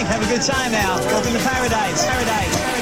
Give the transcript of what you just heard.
Have a good time now. Welcome to paradise. Paradise.